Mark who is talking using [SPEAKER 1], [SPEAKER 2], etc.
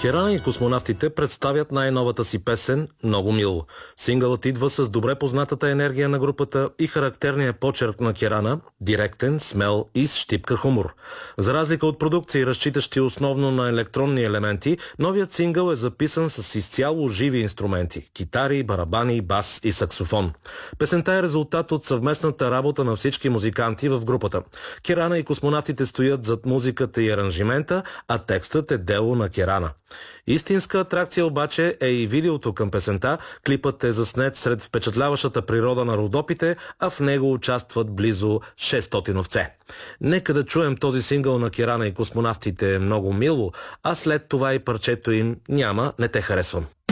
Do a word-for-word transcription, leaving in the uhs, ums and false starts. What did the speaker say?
[SPEAKER 1] Керана и космонавтите представят най-новата си песен «Много мило». Сингълът идва с добре познатата енергия на групата и характерния почерк на Керана – директен, смел и с щипка хумор. За разлика от продукции, разчитащи основно на електронни елементи, новият сингъл е записан с изцяло живи инструменти – китари, барабани, бас и саксофон. Песента е резултат от съвместната работа на всички музиканти в групата. Керана и космонавтите стоят зад музиката и аранжимента, а текстът е дело на Керана. Истинска атракция обаче е и видеото към песента. Клипът е заснет сред впечатляващата природа на Родопите, а в него участват близо шестстотин овце. Нека да чуем този сингъл на Керана и космонавтите «Много мило», а след това и парчето им «Няма, не те харесвам».